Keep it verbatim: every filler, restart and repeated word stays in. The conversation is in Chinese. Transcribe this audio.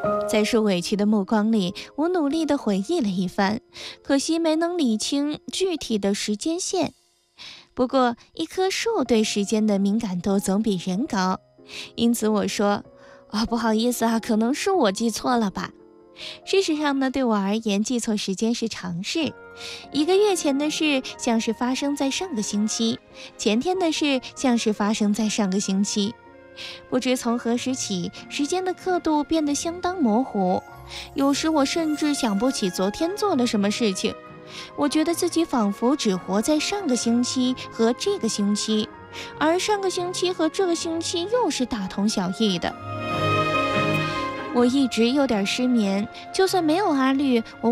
在受委屈的目光里，我努力地回忆了一番，可惜没能理清具体的时间线。不过，一棵树对时间的敏感度总比人高，因此我说：“啊、哦，不好意思啊，可能是我记错了吧。”事实上呢，对我而言，记错时间是常事。一个月前的事像是发生在上个星期，前天的事像是发生在上个星期。不知从何时起，时间的刻度变得相当模糊，有时我甚至想不起昨天做了什么事情。我觉得自己仿佛只活在上个星期和这个星期，而上个星期和这个星期又是大同小异的。我一直有点失眠，就算没有阿绿，我